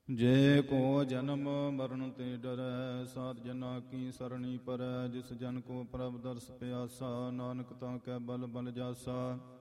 ਜੇ ਕੋ ਜਨਮ ਮਰਨ ਤੇ ਡਰੈ, ਸਾਧ ਜਨਾ ਕੀ ਸਰਣੀ ਪਰੈ। ਜਿਸ ਜਨ ਕੋ ਪ੍ਰਭ ਦਰਸ ਪਿਆਸਾ, ਨਾਨਕ ਤਾਂ ਕੈ ਬਲ ਬਲ ਜਾਸਾ।